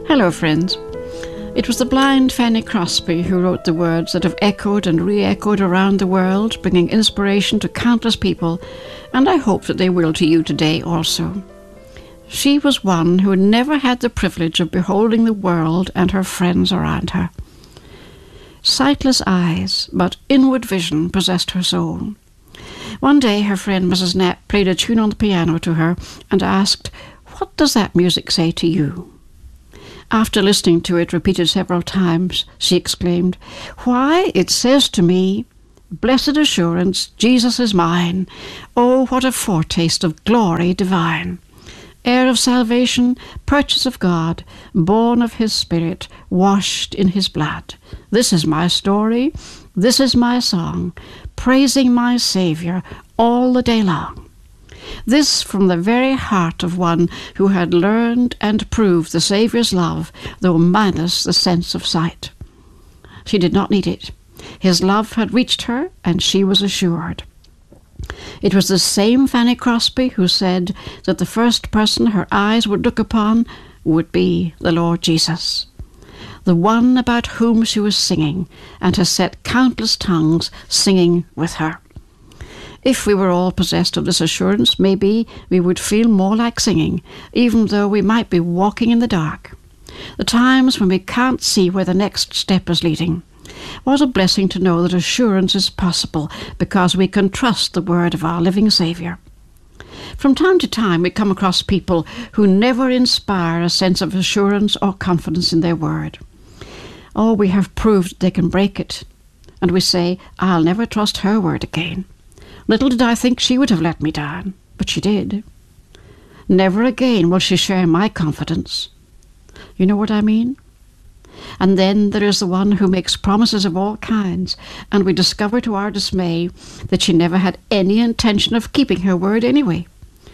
Hello, friends. It was the blind Fanny Crosby who wrote the words that have echoed and re-echoed around the world, bringing inspiration to countless people, and I hope that they will to you today also. She was one who never had the privilege of beholding the world and her friends around her. Sightless eyes, but inward vision possessed her soul. One day her friend Mrs. Knapp played a tune on the piano to her and asked, "What does that music say to you?" After listening to it repeated several times, she exclaimed, "Why, it says to me, 'Blessed assurance, Jesus is mine. Oh, what a foretaste of glory divine. Heir of salvation, purchase of God, born of his Spirit, washed in his blood. This is my story, this is my song, praising my Saviour all the day long.' This from the very heart of one who had learned and proved the Saviour's love, though minus the sense of sight. She did not need it. His love had reached her, and she was assured. It was the same Fanny Crosby who said that the first person her eyes would look upon would be the Lord Jesus, the one about whom she was singing, and has set countless tongues singing with her. If we were all possessed of this assurance, maybe we would feel more like singing, even though we might be walking in the dark. The times when we can't see where the next step is leading. What a blessing to know that assurance is possible because we can trust the word of our living Saviour. From time to time we come across people who never inspire a sense of assurance or confidence in their word. Oh, we have proved they can break it, and we say, "I'll never trust her word again. Little did I think she would have let me down, but she did. Never again will she share my confidence." You know what I mean? And then there is the one who makes promises of all kinds, and we discover to our dismay that she never had any intention of keeping her word anyway.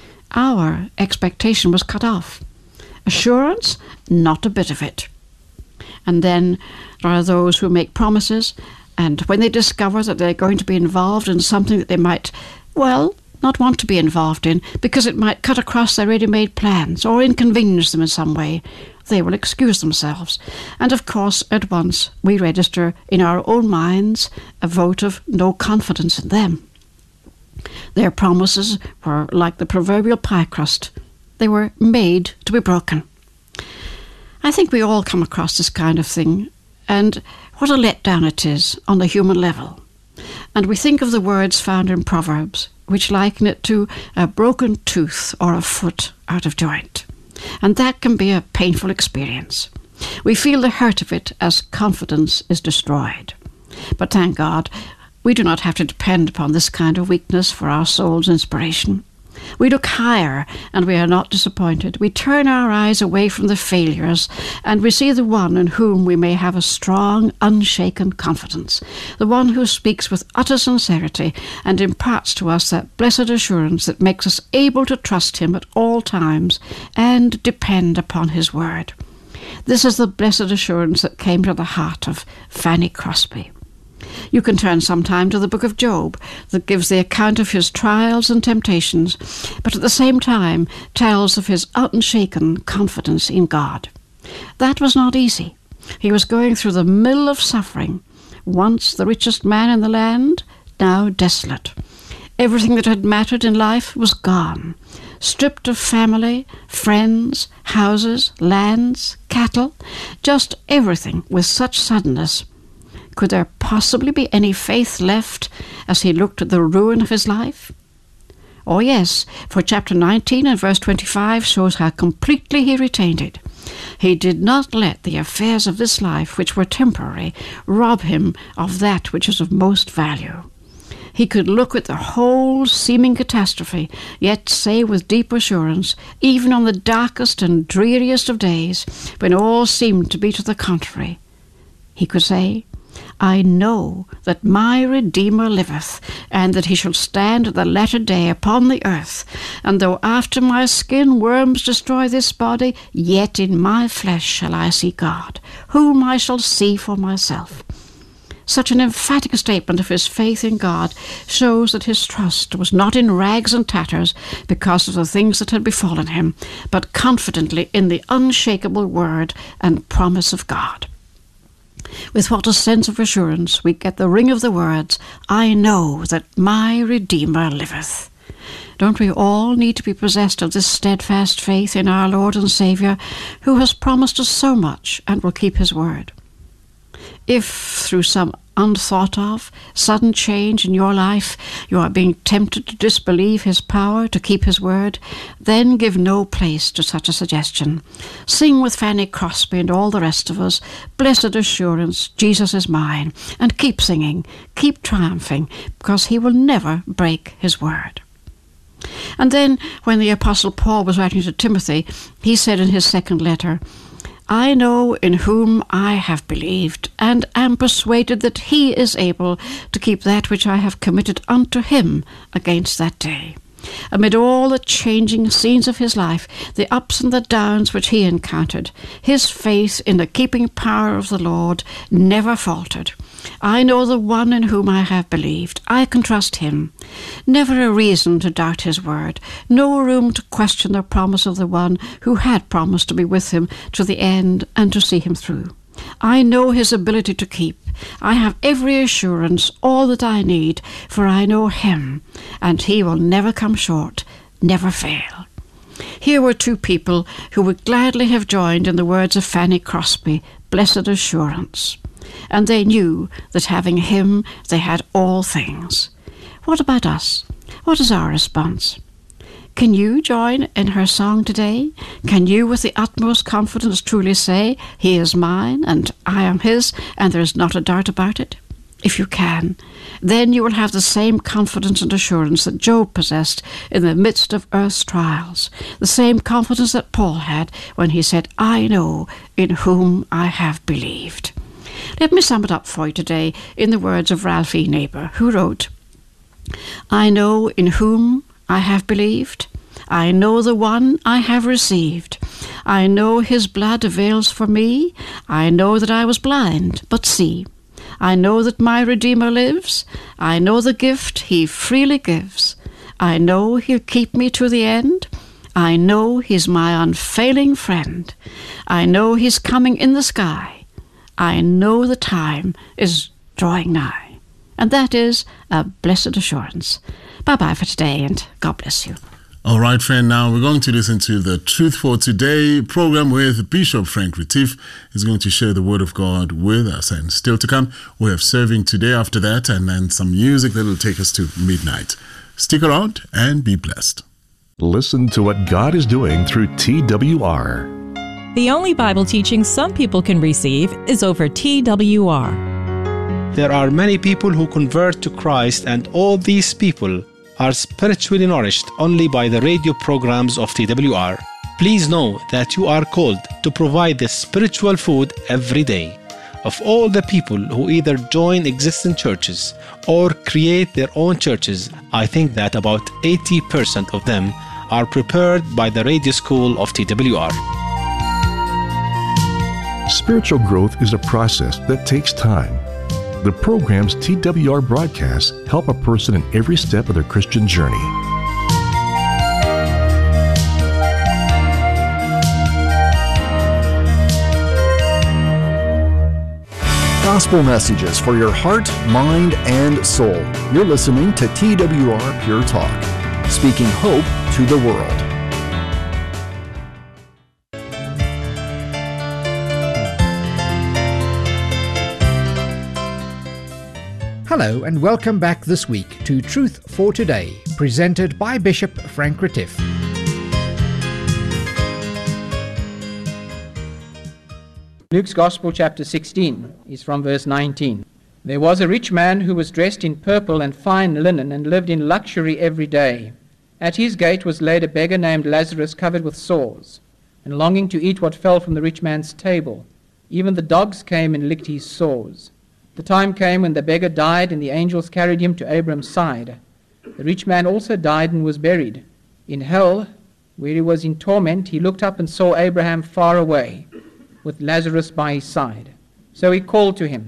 Our expectation was cut off. Assurance? Not a bit of it. And then there are those who make promises, and when they discover that they're going to be involved in something that they might, well, not want to be involved in because it might cut across their ready-made plans or inconvenience them in some way, they will excuse themselves. And of course, at once, we register in our own minds a vote of no confidence in them. Their promises were like the proverbial pie crust. They were made to be broken. I think we all come across this kind of thing, and what a letdown it is on the human level. And we think of the words found in Proverbs, which liken it to a broken tooth or a foot out of joint. And that can be a painful experience. We feel the hurt of it as confidence is destroyed. But thank God, we do not have to depend upon this kind of weakness for our soul's inspiration. We look higher and we are not disappointed. We turn our eyes away from the failures and we see the one in whom we may have a strong, unshaken confidence, the one who speaks with utter sincerity and imparts to us that blessed assurance that makes us able to trust him at all times and depend upon his word. This is the blessed assurance that came to the heart of Fanny Crosby. You can turn sometime to the book of Job that gives the account of his trials and temptations, but at the same time tells of his unshaken confidence in God. That was not easy. He was going through the mill of suffering, once the richest man in the land, now desolate. Everything that had mattered in life was gone, stripped of family, friends, houses, lands, cattle, just everything with such suddenness. Could there possibly be any faith left as he looked at the ruin of his life? Oh yes, for chapter 19 and verse 25 shows how completely he retained it. He did not let the affairs of this life, which were temporary, rob him of that which is of most value. He could look at the whole seeming catastrophe, yet say with deep assurance, even on the darkest and dreariest of days, when all seemed to be to the contrary, he could say, "I know that my Redeemer liveth, and that he shall stand at the latter day upon the earth. And though after my skin worms destroy this body, yet in my flesh shall I see God, whom I shall see for myself." Such an emphatic statement of his faith in God shows that his trust was not in rags and tatters because of the things that had befallen him, but confidently in the unshakable word and promise of God. With what a sense of assurance we get the ring of the words, "I know that my Redeemer liveth." Don't we all need to be possessed of this steadfast faith in our Lord and Saviour, who has promised us so much and will keep his word? If, through some unthought of, sudden change in your life, you are being tempted to disbelieve his power to keep his word, then give no place to such a suggestion. Sing with Fanny Crosby and all the rest of us, "Blessed assurance, Jesus is mine," and keep singing, keep triumphing, because he will never break his word. And then, when the Apostle Paul was writing to Timothy, he said in his second letter, "I know in whom I have believed, and am persuaded that he is able to keep that which I have committed unto him against that day." Amid all the changing scenes of his life, the ups and the downs which he encountered, his faith in the keeping power of the Lord never faltered. "I know the one in whom I have believed. I can trust him." Never a reason to doubt his word. No room to question the promise of the one who had promised to be with him to the end and to see him through. "I know his ability to keep. I have every assurance, all that I need, for I know him, and he will never come short, never fail." Here were two people who would gladly have joined in the words of Fanny Crosby, "Blessed assurance." And they knew that having him, they had all things. What about us? What is our response? Can you join in her song today? Can you with the utmost confidence truly say, "He is mine, and I am his, and there is not a doubt about it"? If you can, then you will have the same confidence and assurance that Job possessed in the midst of earth's trials, the same confidence that Paul had when he said, "I know in whom I have believed." Let me sum it up for you today in the words of Ralph E. Neighbour, who wrote, "I know in whom I have believed. I know the one I have received. I know his blood avails for me. I know that I was blind, but see. I know that my Redeemer lives. I know the gift he freely gives. I know he'll keep me to the end. I know he's my unfailing friend. I know he's coming in the sky. I know the time is drawing nigh." And that is a blessed assurance. Bye-bye for today, and God bless you. All right, friend, now we're going to listen to the Truth for Today program with Bishop Frank Retief. He's going to share the Word of God with us. And still to come, we have serving today after that, and then some music that will take us to midnight. Stick around and be blessed. Listen to what God is doing through TWR. The only Bible teaching some people can receive is over TWR. There are many people who convert to Christ, and all these people are spiritually nourished only by the radio programs of TWR. Please know that you are called to provide the spiritual food every day. Of all the people who either join existing churches or create their own churches, I think that about 80% of them are prepared by the radio school of TWR. Spiritual growth is a process that takes time. The programs TWR broadcasts help a person in every step of their Christian journey. Gospel messages for your heart, mind, and soul. You're listening to TWR Pure Talk, speaking hope to the world. Hello and welcome back this week to Truth for Today, presented by Bishop Frank Retief. Luke's Gospel, chapter 16, is from verse 19. There was a rich man who was dressed in purple and fine linen and lived in luxury every day. At his gate was laid a beggar named Lazarus, covered with sores, and longing to eat what fell from the rich man's table. Even the dogs came and licked his sores. The time came when the beggar died, and the angels carried him to Abraham's side. The rich man also died and was buried. In hell, where he was in torment, he looked up and saw Abraham far away, with Lazarus by his side. So he called to him,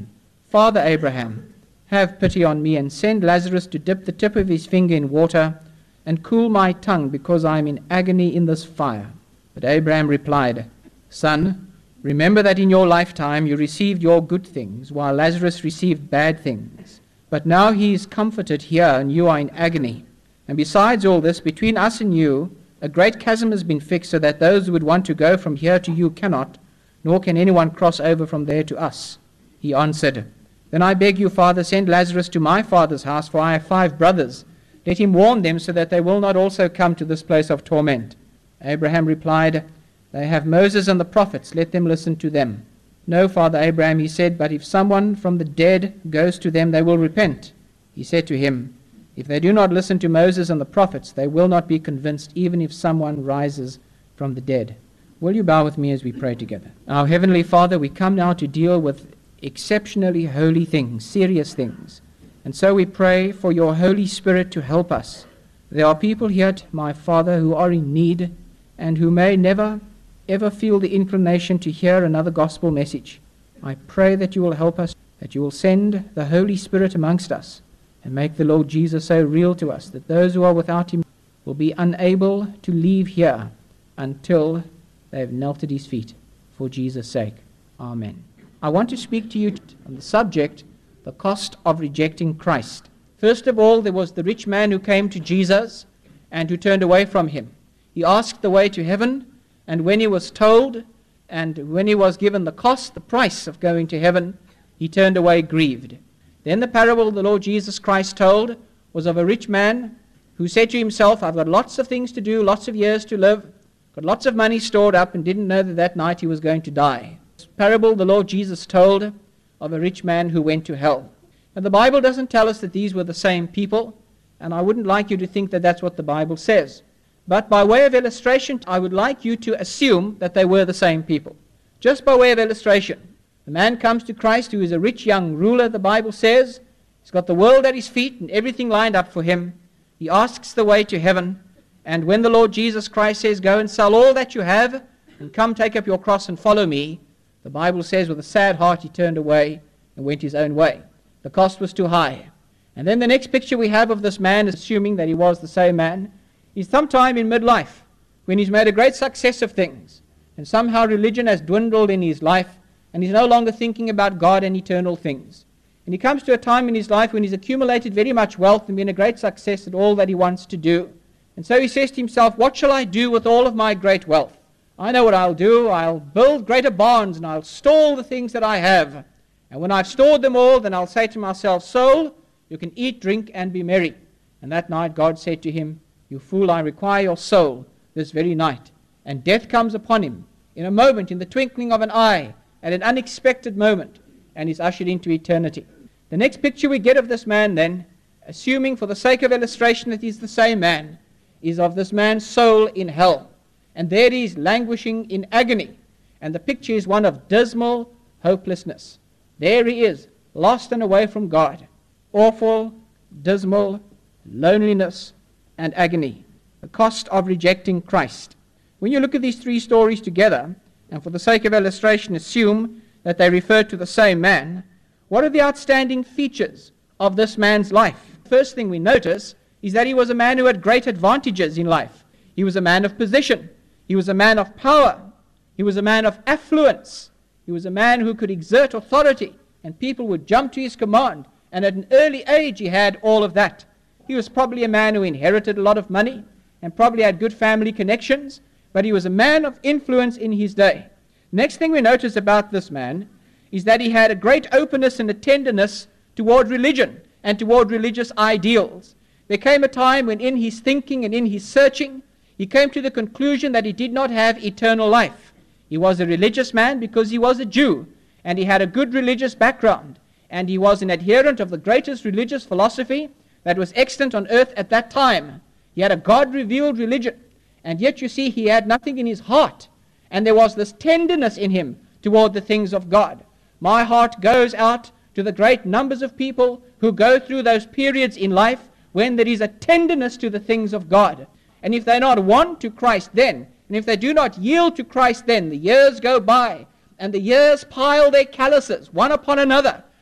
Father Abraham, have pity on me and send Lazarus to dip the tip of his finger in water and cool my tongue, because I am in agony in this fire. But Abraham replied, Son, remember that in your lifetime you received your good things, while Lazarus received bad things. But now he is comforted here, and you are in agony. And besides all this, between us and you, a great chasm has been fixed, so that those who would want to go from here to you cannot, nor can anyone cross over from there to us. He answered, Then I beg you, Father, send Lazarus to my father's house, for I have 5 brothers. Let him warn them, so that they will not also come to this place of torment. Abraham replied, They have Moses and the prophets, let them listen to them. No, Father Abraham, he said, but if someone from the dead goes to them, they will repent. He said to him, If they do not listen to Moses and the prophets, they will not be convinced, even if someone rises from the dead. Will you bow with me as we pray together? Our Heavenly Father, we come now to deal with exceptionally holy things, serious things. And so we pray for your Holy Spirit to help us. There are people here, my Father, who are in need and who may never, ever feel the inclination to hear another gospel message. I pray that you will help us, that you will send the Holy Spirit amongst us and make the Lord Jesus so real to us that those who are without him will be unable to leave here until they have knelt at his feet. For Jesus' sake. Amen. I want to speak to you on the subject, the cost of rejecting Christ. First of all, there was the rich man who came to Jesus and who turned away from him. He asked the way to heaven, and when he was told, and when he was given the cost, the price of going to heaven, he turned away grieved. Then the parable the Lord Jesus Christ told was of a rich man who said to himself, I've got lots of things to do, lots of years to live, got lots of money stored up, and didn't know that that night he was going to die. This parable the Lord Jesus told of a rich man who went to hell. And the Bible doesn't tell us that these were the same people, and I wouldn't like you to think that that's what the Bible says. But by way of illustration, I would like you to assume that they were the same people. Just by way of illustration, the man comes to Christ who is a rich young ruler, the Bible says. He's got the world at his feet and everything lined up for him. He asks the way to heaven, and when the Lord Jesus Christ says, Go and sell all that you have, and come take up your cross and follow me, the Bible says with a sad heart he turned away and went his own way. The cost was too high. And then the next picture we have of this man, assuming that he was the same man, is sometime in midlife, when he's made a great success of things, and somehow religion has dwindled in his life, and he's no longer thinking about God and eternal things. And he comes to a time in his life when he's accumulated very much wealth and been a great success at all that he wants to do. And so he says to himself, what shall I do with all of my great wealth? I know what I'll do. I'll build greater barns and I'll store all the things that I have. And when I've stored them all, then I'll say to myself, soul, you can eat, drink, and be merry. And that night God said to him, you fool, I require your soul this very night. And death comes upon him in a moment, in the twinkling of an eye, at an unexpected moment, and is ushered into eternity. The next picture we get of this man then, assuming for the sake of illustration that he's the same man, is of this man's soul in hell. And there he is languishing in agony. And the picture is one of dismal hopelessness. There he is, lost and away from God. Awful, dismal loneliness and agony. The cost of rejecting Christ. When you look at these three stories together, and for the sake of illustration assume that they refer to the same man, what are the outstanding features of this man's life? First thing we notice is that he was a man who had great advantages in life. He was a man of position. He was a man of power. He was a man of affluence. He was a man who could exert authority, and people would jump to his command. And at an early age he had all of that. He was probably a man who inherited a lot of money and probably had good family connections, but he was a man of influence in his day. Next thing we notice about this man is that he had a great openness and a tenderness toward religion and toward religious ideals. There came a time when in his thinking and in his searching, he came to the conclusion that he did not have eternal life. He was a religious man because he was a Jew, and he had a good religious background, and he was an adherent of the greatest religious philosophy that was extant on earth at that time. He had a God-revealed religion, and yet you see he had nothing in his heart, and there was this tenderness in him toward the things of God. My heart goes out to the great numbers of people who go through those periods in life when there is a tenderness to the things of God. And if they're not won to Christ then, and if they do not yield to Christ then, the years go by, and the years pile their calluses one upon another,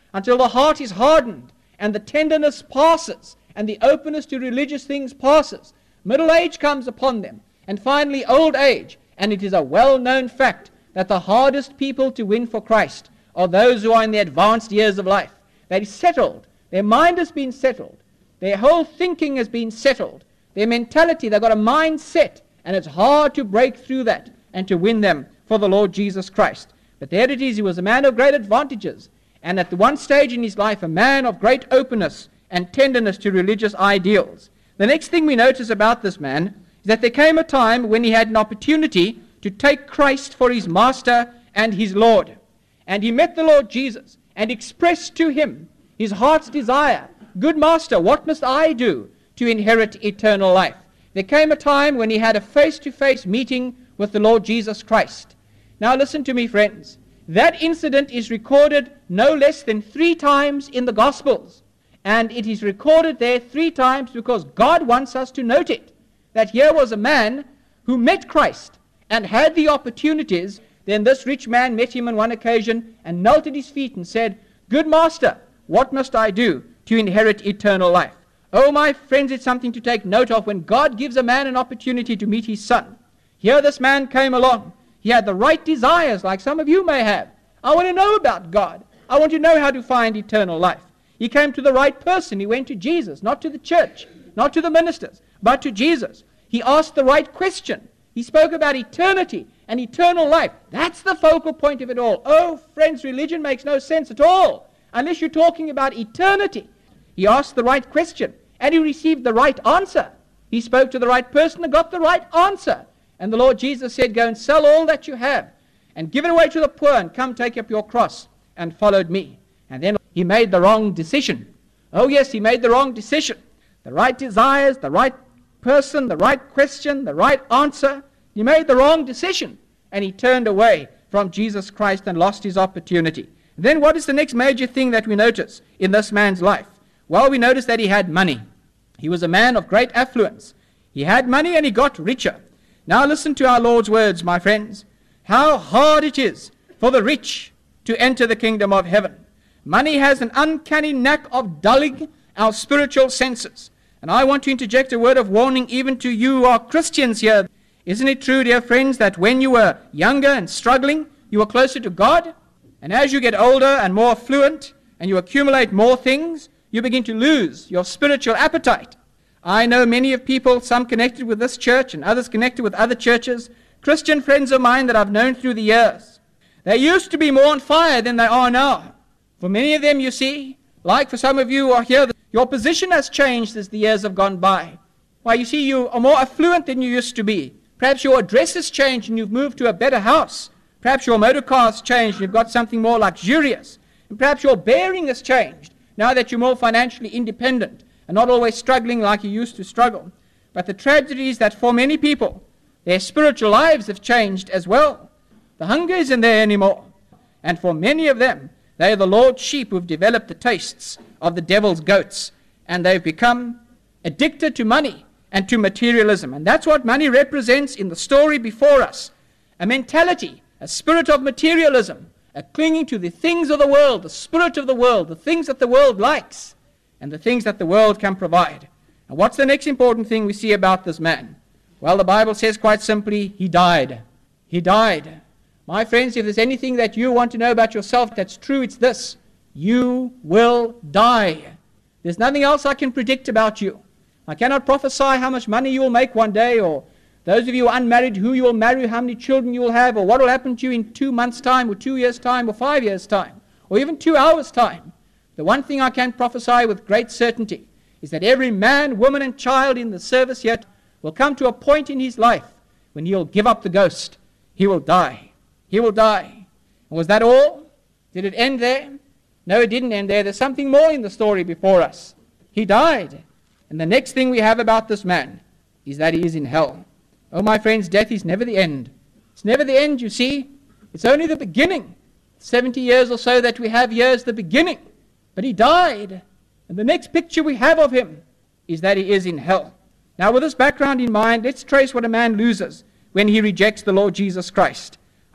until the heart is hardened and the tenderness passes and the openness to religious things passes. Middle age comes upon them, and finally old age. And it is a well-known fact that the hardest people to win for Christ are those who are in the advanced years of life. They're settled. Their mind has been settled. Their whole thinking has been settled. Their mentality, they've got a mindset, and it's hard to break through that and to win them for the Lord Jesus Christ. But there it is, he was a man of great advantages, and at the one stage in his life, a man of great openness and tenderness to religious ideals. The next thing we notice about this man is that there came a time when he had an opportunity to take Christ for his master and his Lord. And he met the Lord Jesus and expressed to him his heart's desire. Good master, what must I do to inherit eternal life? There came a time when he had a face-to-face meeting with the Lord Jesus Christ. Now listen to me, friends. That incident is recorded no less than 3 times in the Gospels. And it is recorded there 3 times because God wants us to note it. That here was a man who met Christ and had the opportunities. Then this rich man met him on one occasion and knelt at his feet and said, "Good master, what must I do to inherit eternal life?" Oh, my friends, it's something to take note of when God gives a man an opportunity to meet his son. Here this man came along. He had the right desires like some of you may have. I want to know about God. I want to know how to find eternal life. He came to the right person. He went to Jesus, not to the church, not to the ministers, but to Jesus. He asked the right question. He spoke about eternity and eternal life. That's the focal point of it all. Oh, friends, religion makes no sense at all unless you're talking about eternity. He asked the right question and he received the right answer. He spoke to the right person and got the right answer. And the Lord Jesus said, "Go and sell all that you have and give it away to the poor and come take up your cross and follow me." And then he made the wrong decision. Oh yes, he made the wrong decision. The right desires, the right person, the right question, the right answer. He made the wrong decision and he turned away from Jesus Christ and lost his opportunity. Then what is the next major thing that we notice in this man's life? Well, we notice that he had money. He was a man of great affluence. He had money and he got richer. Now listen to our Lord's words, my friends. How hard it is for the rich to enter the kingdom of heaven. Money has an uncanny knack of dulling our spiritual senses. And I want to interject a word of warning even to you who are Christians here. Isn't it true, dear friends, that when you were younger and struggling, you were closer to God? And as you get older and more affluent and you accumulate more things, you begin to lose your spiritual appetite. I know many of people, some connected with this church and others connected with other churches, Christian friends of mine that I've known through the years. They used to be more on fire than they are now. For many of them, you see, like for some of you who are here, your position has changed as the years have gone by. Why, you see, you are more affluent than you used to be. Perhaps your address has changed and you've moved to a better house. Perhaps your motor car has changed and you've got something more luxurious. And perhaps your bearing has changed now that you're more financially independent and not always struggling like you used to struggle. But the tragedy is that for many people, their spiritual lives have changed as well. The hunger isn't there anymore. And for many of them, they are the Lord's sheep who've developed the tastes of the devil's goats. And they've become addicted to money and to materialism. And that's what money represents in the story before us. A mentality, a spirit of materialism, a clinging to the things of the world, the spirit of the world, the things that the world likes, and the things that the world can provide. And what's the next important thing we see about this man? Well, the Bible says quite simply, he died. He died. My friends, if there's anything that you want to know about yourself that's true, it's this. You will die. There's nothing else I can predict about you. I cannot prophesy how much money you will make one day, or those of you who are unmarried, who you will marry, how many children you will have, or what will happen to you in 2 months' time, or 2 years' time, or 5 years' time, or even 2 hours' time. The one thing I can prophesy with great certainty is that every man, woman, and child in the service yet will come to a point in his life when he'll give up the ghost. He will die. He will die. And was that all? Did it end there? No, it didn't end there. There's something more in the story before us. He died. And the next thing we have about this man is that he is in hell. Oh, my friends, death is never the end. It's never the end, you see. It's only the beginning. 70 years or so that we have here is the beginning. But he died. And the next picture we have of him is that he is in hell. Now, with this background in mind, let's trace what a man loses when he rejects the Lord Jesus Christ.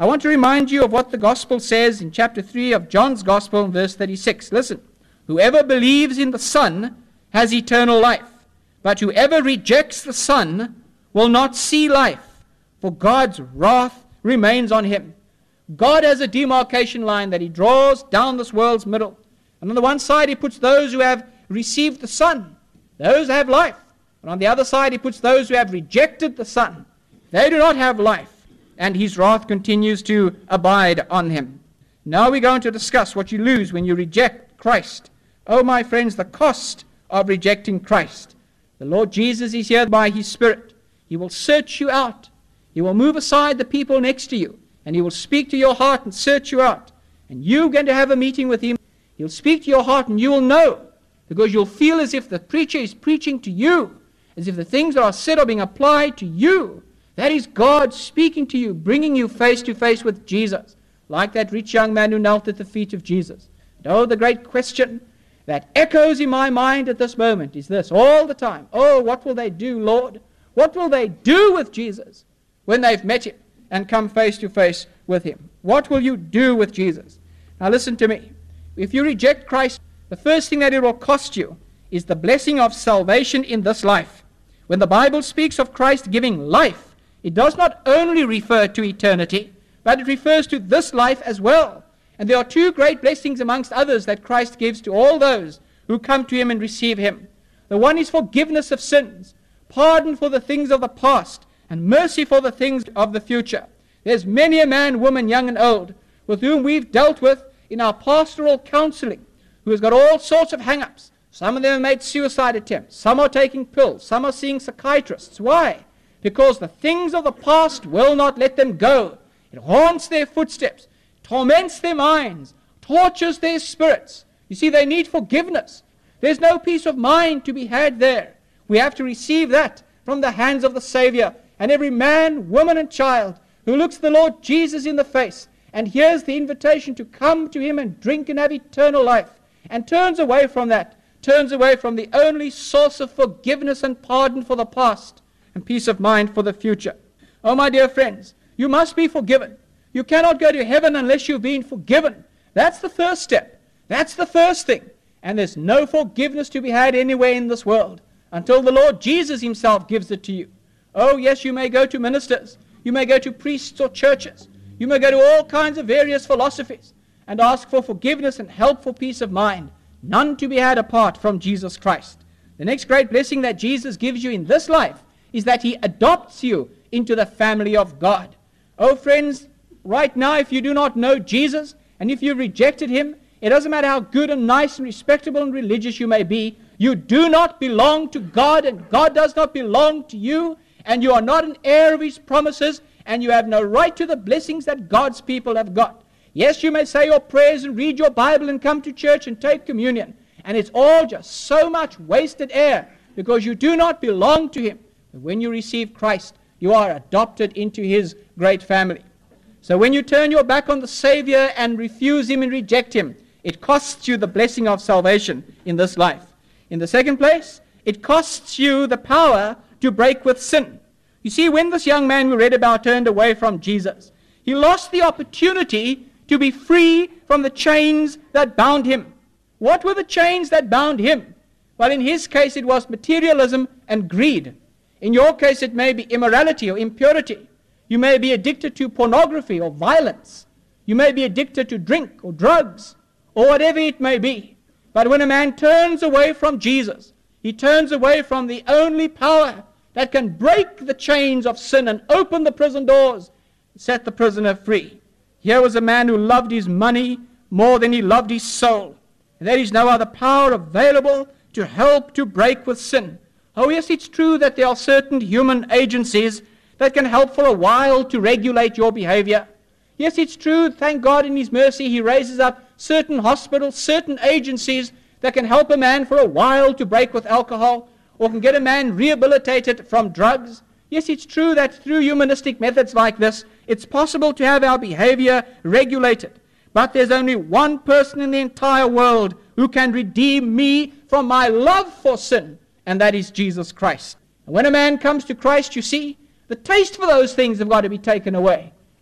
I want to remind you of what the Gospel says in chapter 3 of John's Gospel, verse 36. Listen, whoever believes in the Son has eternal life, but whoever rejects the Son will not see life, for God's wrath remains on him. God has a demarcation line that he draws down this world's middle. And on the one side he puts those who have received the Son, those who have life. And on the other side he puts those who have rejected the Son. They do not have life, and his wrath continues to abide on him. Now we're going to discuss what you lose when you reject Christ. Oh, my friends, the cost of rejecting Christ. The Lord Jesus is here by his Spirit. He will search you out. He will move aside the people next to you, and he will speak to your heart and search you out. And you're going to have a meeting with him. He'll speak to your heart, and you will know, because you'll feel as if the preacher is preaching to you, as if the things that are said are being applied to you. That is God speaking to you, bringing you face to face with Jesus, like that rich young man who knelt at the feet of Jesus. And oh, the great question that echoes in my mind at this moment is this all the time. Oh, what will they do, Lord? What will they do with Jesus when they've met him and come face to face with him? What will you do with Jesus? Now listen to me. If you reject Christ, the first thing that it will cost you is the blessing of salvation in this life. When the Bible speaks of Christ giving life, it does not only refer to eternity, but it refers to this life as well. And there are two great blessings amongst others that Christ gives to all those who come to him and receive him. The one is forgiveness of sins, pardon for the things of the past, and mercy for the things of the future. There's many a man, woman, young and old, with whom we've dealt with in our pastoral counseling, who has got all sorts of hang-ups. Some of them have made suicide attempts. Some are taking pills. Some are seeing psychiatrists. Why? Because the things of the past will not let them go. It haunts their footsteps, torments their minds, tortures their spirits. You see, they need forgiveness. There's no peace of mind to be had there. We have to receive that from the hands of the Savior. And every man, woman, and child who looks the Lord Jesus in the face and hears the invitation to come to him and drink and have eternal life, and turns away from that, turns away from the only source of forgiveness and pardon for the past and peace of mind for the future. Oh, my dear friends, you must be forgiven. You cannot go to heaven unless you've been forgiven. That's the first step. That's the first thing. And there's no forgiveness to be had anywhere in this world until the Lord Jesus himself gives it to you. Oh, yes, you may go to ministers. You may go to priests or churches. You may go to all kinds of various philosophies and ask for forgiveness and help for peace of mind. None to be had apart from Jesus Christ. The next great blessing that Jesus gives you in this life is that he adopts you into the family of God. Oh, friends, right now, if you do not know Jesus, and if you've rejected him, it doesn't matter how good and nice and respectable and religious you may be, you do not belong to God, and God does not belong to you, and you are not an heir of his promises, and you have no right to the blessings that God's people have got. Yes, you may say your prayers and read your Bible and come to church and take communion, and it's all just so much wasted air because you do not belong to him. But when you receive Christ, you are adopted into his great family. So when you turn your back on the Savior and refuse him and reject him, it costs you the blessing of salvation in this life. In the second place, it costs you the power to break with sin. You see, when this young man we read about turned away from Jesus, he lost the opportunity to be free from the chains that bound him. What were the chains that bound him? Well, in his case, it was materialism and greed. In your case, it may be immorality or impurity. You may be addicted to pornography or violence. You may be addicted to drink or drugs or whatever it may be. But when a man turns away from Jesus, he turns away from the only power that can break the chains of sin and open the prison doors and set the prisoner free. Here was a man who loved his money more than he loved his soul. And there is no other power available to help to break with sin. Oh, yes, it's true that there are certain human agencies that can help for a while to regulate your behavior. Yes, it's true, thank God in his mercy, he raises up certain hospitals, certain agencies that can help a man for a while to break with alcohol, or can get a man rehabilitated from drugs. Yes, it's true that through humanistic methods like this, it's possible to have our behavior regulated. But there's only one person in the entire world who can redeem me from my love for sin, and that is Jesus Christ. And when a man comes to Christ, you see, the taste for those things have got to be taken away.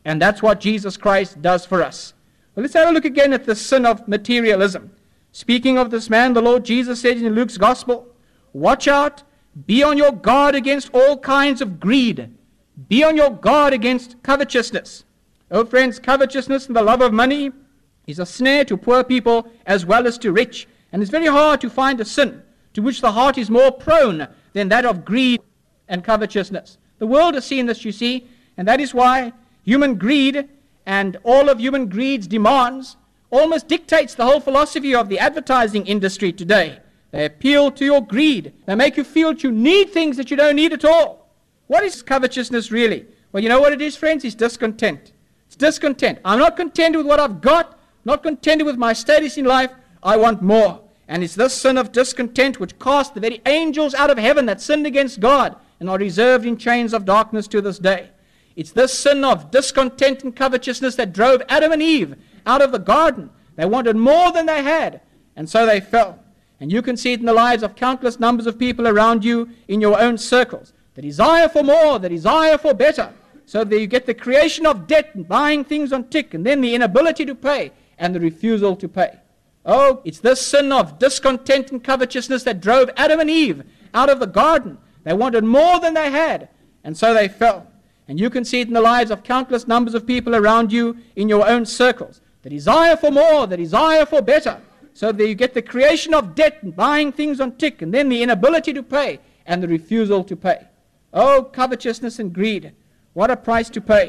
And that's what Jesus Christ does for us. Well, let's have a look again at the sin of materialism. Speaking of this man, the Lord Jesus said in Luke's Gospel, watch out, be on your guard against all kinds of greed. Be on your guard against covetousness. Oh friends, covetousness and the love of money is a snare to poor people as well as to rich. And it's very hard to find a sin to which the heart is more prone than that of greed and covetousness. The world has seen this, you see, and that is why human greed and all of human greed's demands almost dictates the whole philosophy of the advertising industry today. They appeal to your greed. They make you feel that you need things that you don't need at all. What is covetousness really? Well, you know what it is, friends? It's discontent. It's discontent. I'm not contented with what I've got, not contented with my status in life. I want more. And it's this sin of discontent which cast the very angels out of heaven that sinned against God and are reserved in chains of darkness to this day. It's this sin of discontent and covetousness that drove Adam and Eve out of the garden. They wanted more than they had, and so they fell. And you can see it in the lives of countless numbers of people around you in your own circles. The desire for more, the desire for better. So that you get the creation of debt and buying things on tick, and then the inability to pay and the refusal to pay. Oh, it's this sin of discontent and covetousness that drove Adam and Eve out of the garden. They wanted more than they had, and so they fell. And you can see it in the lives of countless numbers of people around you in your own circles. The desire for more, the desire for better. So that you get the creation of debt and buying things on tick, and then the inability to pay and the refusal to pay. Oh, covetousness and greed. What a price to pay.